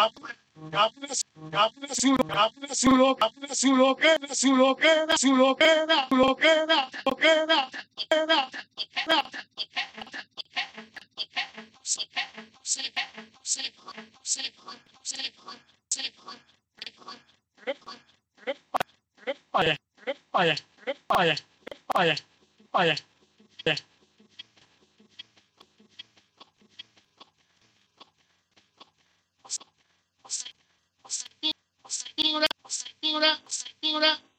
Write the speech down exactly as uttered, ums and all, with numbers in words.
habla habla su habla su lo habla su lo que su lo que su lo que lo que lo que Oye, oye, oye, oye, oye, oye.